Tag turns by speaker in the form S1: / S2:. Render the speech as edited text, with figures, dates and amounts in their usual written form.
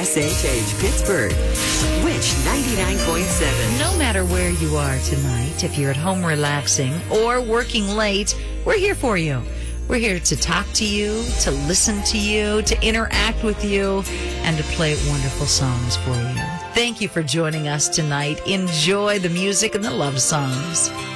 S1: WSHH Pittsburgh. Wish 99.7.
S2: No matter where you are tonight, if you're at home relaxing or working late, we're here for you. We're here to talk to you, to listen to you, to interact with you, and to play wonderful songs for you. Thank you for joining us tonight. Enjoy the music and the love songs.